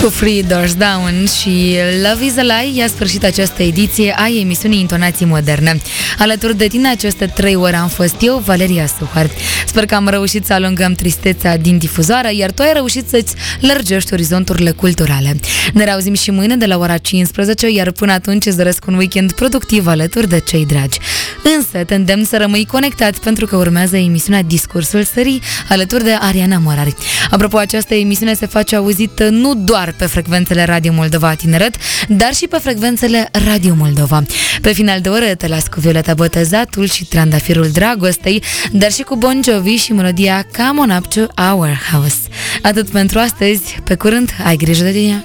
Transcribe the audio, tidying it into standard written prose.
Cu Three Doors Down și Love is a Lie i-a sfârșit această ediție a emisiunii Intonații Moderne. Alături de tine aceste 3 ore am fost eu, Valeria Suhar. Sper că am reușit să alungăm tristețea din difuzoară, iar tu ai reușit să-ți lărgești orizonturile culturale. Ne reauzim și mâine de la ora 15, iar până atunci îți doresc un weekend productiv alături de cei dragi. Însă te îndemn să rămâi conectat pentru că urmează emisiunea Discursul Sării alături de Ariana Morari. Apropo, această emisiune se face auzită nu doar pe frecvențele Radio Moldova Tineret, dar și pe frecvențele Radio Moldova. Pe final de oră te las cu Violeta Botăzatul și Trandafirul Dragostei, dar și cu Bon Jovi și melodia Come On Up To Our House. Atât pentru astăzi, pe curând, ai grijă de tine!